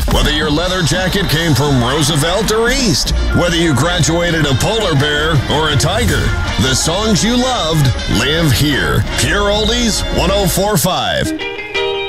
Whether your leather jacket came from Roosevelt or East, whether you graduated a polar bear or a tiger, the songs you loved live here. Pure Oldies 1045.